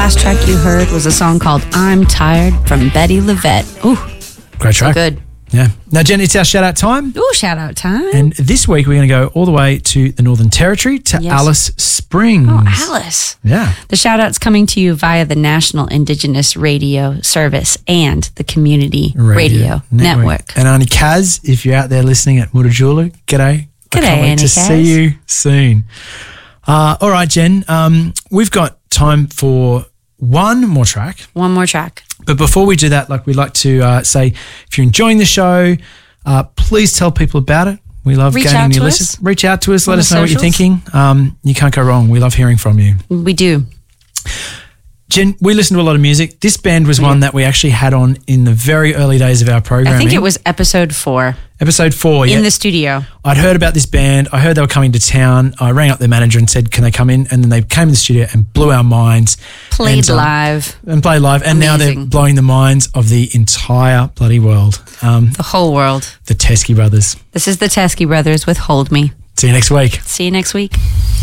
last track you heard was a song called I'm Tired from Betty LaVette. Ooh, great track. so good. Yeah. Now, Jen, it's our shout-out time. Ooh, shout-out time. And this week we're going to go all the way to the Northern Territory to Alice Springs. Oh, Alice. Yeah. The shout-out's coming to you via the National Indigenous Radio Service and the Community Radio Network. And Auntie Kaz, if you're out there listening at Mutijulu, g'day. G'day, I can't wait Auntie to Kaz. see you soon. All right, Jen, we've got time for one more track. One more track. But before we do that, we'd like to say, if you're enjoying the show, please tell people about it. We love gaining new listeners. Reach out to us. Let us know what you're thinking. You can't go wrong. We love hearing from you. We do. Jen, we listen to a lot of music. This band was one that we actually had on in the very early days of our programming. I think it was episode 4. Episode 4, yeah. In the studio. I'd heard about this band. I heard they were coming to town. I rang up their manager and said, can they come in? And then they came in the studio and blew our minds. Played live. And played live. And now they're blowing the minds of the entire bloody world. The whole world. The Teskey Brothers. This is the Teskey Brothers with Hold Me. See you next week. See you next week.